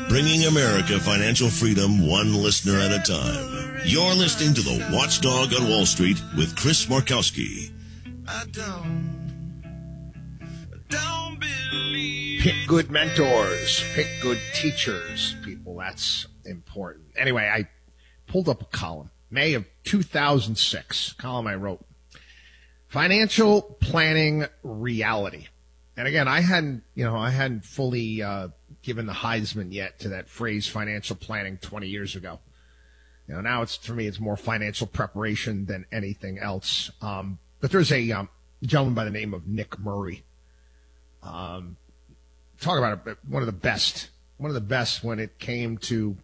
Bringing America financial freedom one listener at a time. You're listening to The Watchdog on Wall Street with Chris Markowski. I don't believe. Pick good mentors. Pick good teachers, people. That's important. Anyway, I pulled up a column. May of 2006. Column I wrote. Financial planning reality. And again, I hadn't fully given the Heisman yet to that phrase financial planning 20 years ago. Now for me, it's more financial preparation than anything else. But there's a gentleman by the name of Nick Murray. Talk about one of the best when it came to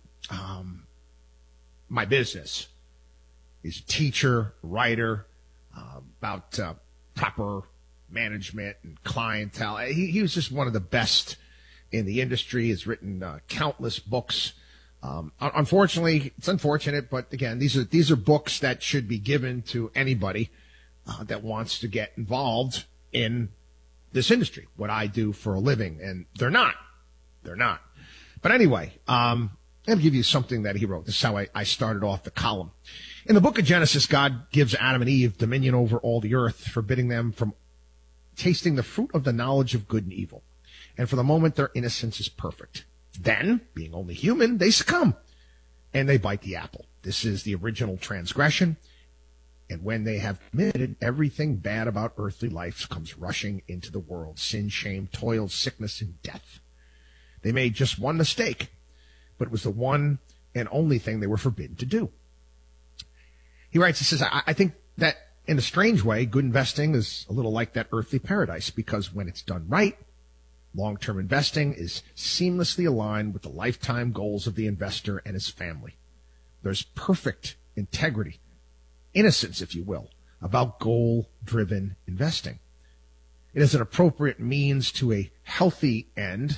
my business. He's a teacher, writer, about proper management and clientele. He was just one of the best in the industry. Has written countless books. Unfortunately, it's unfortunate, but again, these are books that should be given to anybody that wants to get involved in this industry, what I do for a living, and they're not. But anyway, I'm going to give you something that he wrote. This is how I started off the column. In the book of Genesis, God gives Adam and Eve dominion over all the earth, forbidding them from tasting the fruit of the knowledge of good and evil. And for the moment, their innocence is perfect. Then, being only human, they succumb, and they bite the apple. This is the original transgression. And when they have committed, everything bad about earthly life comes rushing into the world. Sin, shame, toil, sickness, and death. They made just one mistake, but it was the one and only thing they were forbidden to do. He writes, he says, I think that in a strange way, good investing is a little like that earthly paradise, because when it's done right, long-term investing is seamlessly aligned with the lifetime goals of the investor and his family. There's perfect integrity, innocence, if you will, about goal-driven investing. It is an appropriate means to a healthy end,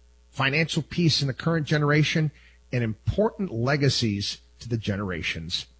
financial peace in the current generation, and important legacies to the generations